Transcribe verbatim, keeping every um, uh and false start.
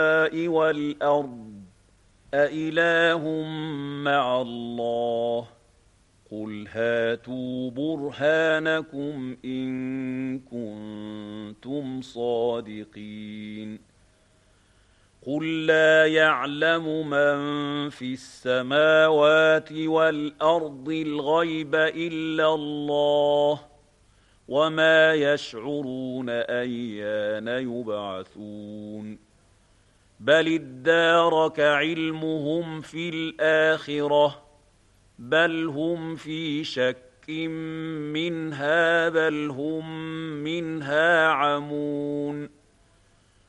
والأرض أإله مع الله قل هاتوا برهانكم إن كنتم صادقين قل لا يعلم من في السماوات والأرض الغيب إلا الله وما يشعرون أيان يبعثون بل ادارك علمهم في الآخرة بل هم في شك منها بل هم منها عمون